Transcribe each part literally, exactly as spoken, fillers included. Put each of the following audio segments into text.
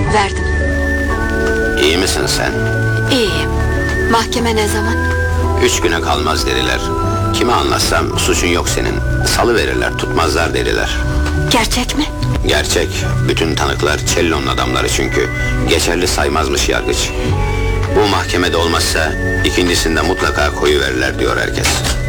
Verdim. İyi misin sen? İyiyim. Mahkeme ne zaman? Üç güne kalmaz dediler. Kime anlatsam suçun yok senin. Salı verirler, tutmazlar dediler. Gerçek mi? Gerçek. Bütün tanıklar Cello'nun adamları çünkü. Geçerli saymazmış yargıç. Bu mahkemede olmazsa ikincisinde mutlaka koyuverirler diyor herkes.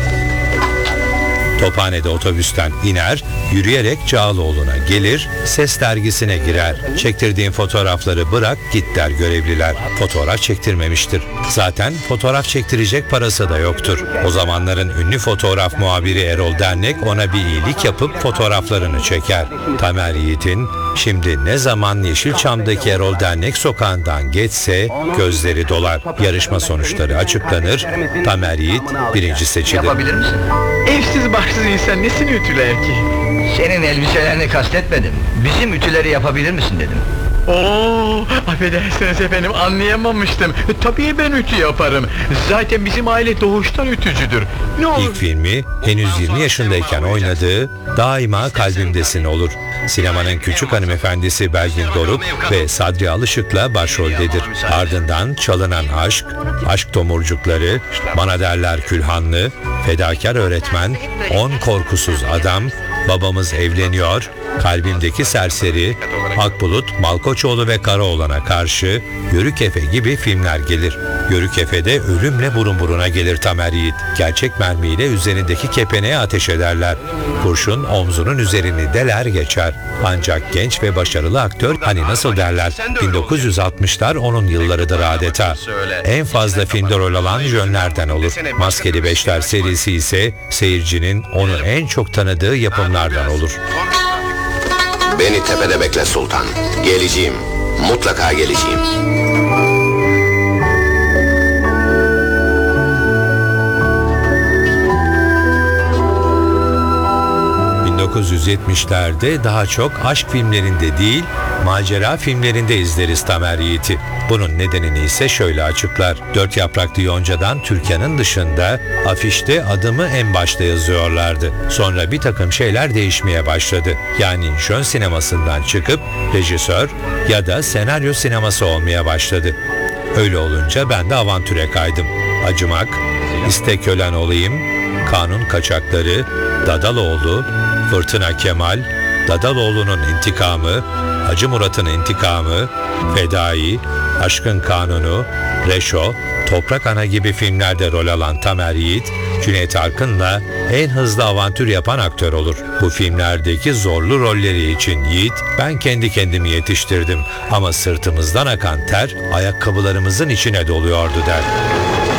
Tophane'de otobüsten iner, yürüyerek Cağaloğlu'na gelir, Ses dergisine girer. Çektirdiğin fotoğrafları bırak git der görevliler. Fotoğraf çektirmemiştir. Zaten fotoğraf çektirecek parası da yoktur. O zamanların ünlü fotoğraf muhabiri Erol Dernek ona bir iyilik yapıp fotoğraflarını çeker. Tamer Yiğit'in şimdi ne zaman Yeşilçam'daki Erol Dernek sokağından geçse gözleri dolar. Yarışma sonuçları açıklanır. Tamer Yiğit birinci seçilir. Yapabilir misin? Evsiz barksız insan nesini ütüler ki? Senin elbiselerini kastetmedim. Bizim ütüleri yapabilir misin dedim. Oo, affedersiniz efendim, anlayamamıştım. Tabii ben ütü yaparım. Zaten bizim aile doğuştan ütücüdür. Ne olur? İlk filmi henüz yirmi yaşındayken oynadığı Daima Kalbimdesin olur. Sinemanın küçük hanımefendisi Belgin Doruk ve Sadri Alışık'la başroldedir. Ardından Çalınan Aşk, Aşk Tomurcukları, Bana Derler Külhanlı, Fedakar Öğretmen, On Korkusuz Adam, Babamız Evleniyor, Kalbimdeki Serseri, Akbulut, Malkoçoğlu ve Karaoğlan'a karşı Yörük Efe gibi filmler gelir. Yörük Efe'de ölümle burun buruna gelir Tamer Yiğit. Gerçek mermiyle üzerindeki kepeneye ateş ederler. Kurşun omzunun üzerini deler geçer. Ancak genç ve başarılı aktör hani nasıl derler, bin dokuz yüz altmışlar onun yıllarıdır adeta. En fazla filmde rol alan jönlerden olur. Maskeli Beşler serisi ise seyircinin onu en çok tanıdığı yapımlardan olur. Beni tepede bekle Sultan. Geleceğim. Mutlaka geleceğim. bin dokuz yüz yetmişlerde daha çok aşk filmlerinde değil, macera filmlerinde izleriz Tamer Yiğit'i. Bunun nedenini ise şöyle açıklar. Dört Yapraklı Yonca'dan Türkan'ın dışında afişte adımı en başta yazıyorlardı. Sonra bir takım şeyler değişmeye başladı. Yani jön sinemasından çıkıp rejisör ya da senaryo sineması olmaya başladı. Öyle olunca ben de avantüre kaydım. Acımak, İste Kölen Olayım, Kanun Kaçakları, Dadaloğlu, Fırtına Kemal, Dadaloğlu'nun İntikamı, Hacı Murat'ın İntikamı, Fedai, Aşkın Kanunu, Reşo, Toprak Ana gibi filmlerde rol alan Tamer Yiğit, Cüneyt Arkın'la en hızlı avantür yapan aktör olur. Bu filmlerdeki zorlu rolleri için Yiğit, ben kendi kendimi yetiştirdim ama sırtımızdan akan ter ayakkabılarımızın içine doluyordu der.